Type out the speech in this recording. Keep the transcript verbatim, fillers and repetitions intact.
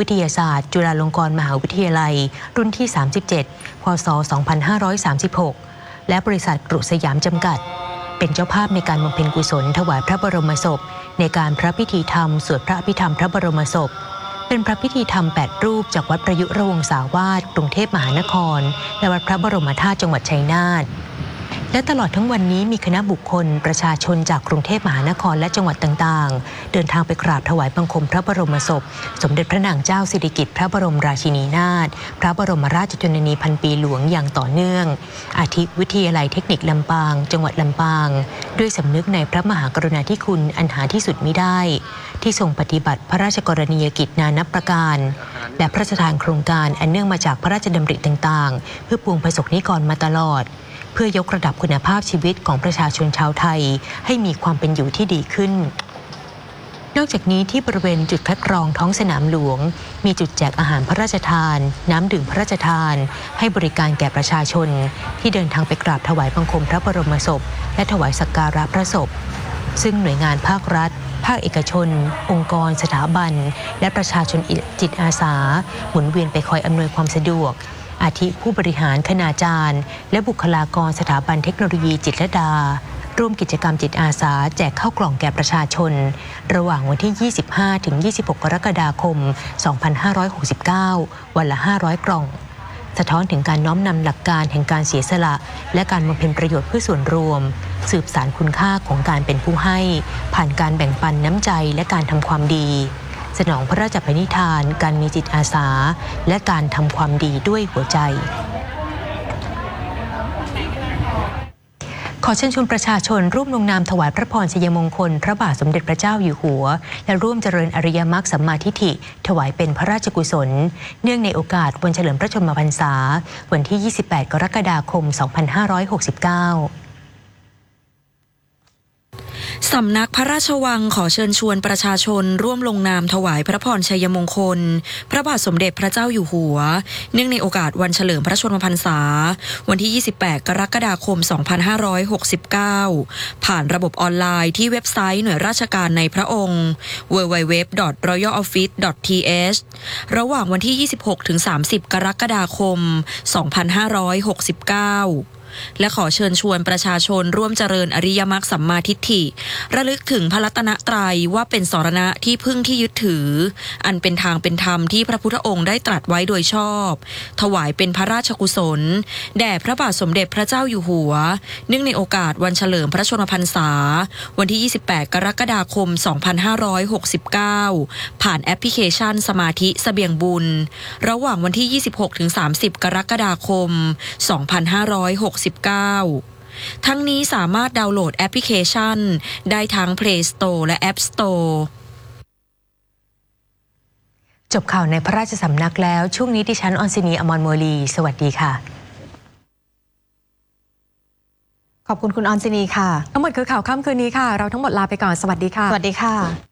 วิทยาศาสตร์จุฬาลงกรณ์มหาวิทยาลัยรุ่นที่สามสิบเจ็ดพ.ศ. สองพันห้าร้อยสามสิบหกและบริษัทกรุสยามจำกัดเป็นเจ้าภาพในการบำเพ็ญกุศลถวายพระบรมศพในการพระพิธีธรรมสวดพระอภิธรรมพระบรมศพเป็นพระพิธีธรรมแปดรูปจากวัดประยุรวงศาวาสกรุงเทพมหานครและวัดพระบรมธาตุจังหวัดชัยนาทและตลอดทั้งวันนี้มีคณะบุคคลประชาชนจากกรุงเทพมหานครและจังหวัดต่างๆเดินทางไปกราบถวายบังคมพระบรมศพสมเด็จพระนางเจ้าสิริกิติ์พระบรมราชินีนาถพระบรมราชชนนีพันปีหลวงอย่างต่อเนื่องอาทิวิทยาลัยเทคนิคลำปางจังหวัดลำปางด้วยสำนึกในพระมหากรุณาธิคุณอันหาที่สุดมิได้ที่ทรงปฏิบัติพระราชกรณียกิจนานับประการและพระราชทานโครงการอันเนื่องมาจากพระราชดำริต่างๆเพื่อปวงประสบนิกรมาตลอดเพื่อยกระดับคุณภาพชีวิตของประชาชนชาวไทยให้มีความเป็นอยู่ที่ดีขึ้นนอกจากนี้ที่บริเวณจุดคัดกรองท้องสนามหลวงมีจุดแจกอาหารพระราชทานน้ำดื่มพระราชทานให้บริการแก่ประชาชนที่เดินทางไปกราบถวายบังคมพระบรมศพและถวายสักการะพระศพซึ่งหน่วยงานภาครัฐภาคเอกชนองค์กรสถาบันและประชาชนจิตอาสาหมุนเวียนไปคอยอำนวยความสะดวกอาทิผู้บริหารคณาจารย์และบุคลากรสถาบันเทคโนโลยีจิตรลดาร่วมกิจกรรมจิตอาสาแจกข้าวกล่องแก่ประชาชนระหว่างวันที่ ยี่สิบห้าถึงยี่สิบหก กรกฎาคม สองพันห้าร้อยหกสิบเก้า วันละ ห้าร้อย กล่องสะท้อนถึงการน้อมนำหลักการแห่งการเสียสละและการบำเพ็ญประโยชน์เพื่อส่วนรวมสืบสานคุณค่าของการเป็นผู้ให้ผ่านการแบ่งปันน้ำใจและการทำความดีสนองพระราชปณิธานการมีจิตอาสาและการทำความดีด้วยหัวใจขอเชิญชวนประชาชนร่วมลงนามถวายพระพรชัยมงคลพระบาทสมเด็จพระเจ้าอยู่หัวและร่วมเจริญอริยมรรคสัมมาทิฏฐิถวายเป็นพระราชกุศลเนื่องในโอกาสวันเฉลิมพระชนมพรรษาวันที่ ยี่สิบแปด กรกฎาคม สองพันห้าร้อยหกสิบเก้าสำนักพระราชวังขอเชิญชวนประชาชนร่วมลงนามถวายพระพรชัยมงคลพระบาทสมเด็จพระเจ้าอยู่หัวเนื่องในโอกาสวันเฉลิมพระชนมพรรษาวันที่ ยี่สิบแปด กรกฎาคม สองพันห้าร้อยหกสิบเก้า ผ่านระบบออนไลน์ที่เว็บไซต์หน่วยราชการในพระองค์ ดับเบิลยู ดับเบิลยู ดับเบิลยู ดอท รอยัล ออฟฟิศ ดอท ที เอช ระหว่างวันที่ ยี่สิบหกถึงสามสิบ กรกฎาคม สองพันห้าร้อยหกสิบเก้าและขอเชิญชวนประชาชนร่วมเจริญอริยมรรคสัมมาทิฏฐิระลึกถึงพระรัตนตรัยว่าเป็นสรณะที่พึ่งที่ยึดถืออันเป็นทางเป็นธรรมที่พระพุทธองค์ได้ตรัสไว้โดยชอบถวายเป็นพระราชกุศลแด่พระบาทสมเด็จพระเจ้าอยู่หัวเนื่องในโอกาสวันเฉลิมพระชนมพรรษาวันที่ ยี่สิบแปด กรกฎาคม สองพันห้าร้อยหกสิบเก้า ผ่านแอปพลิเคชันสมาธิเสบียงบุญระหว่างวันที่ ยี่สิบหกถึงสามสิบ กรกฎาคม สองพันห้าร้อยหกสิบเก้า ทั้งนี้สามารถดาวน์โหลดแอปพลิเคชันได้ทั้ง Play Store และ App Store จบข่าวในพระราชสำนักแล้วช่วงนี้ดิฉันออนซินีอมรโมลีสวัสดีค่ะขอบคุณคุณออนซินีค่ะทั้งหมดคือข่าวค่ำคืนนี้ค่ะเราทั้งหมดลาไปก่อนสวัสดีค่ะสวัสดีค่ะ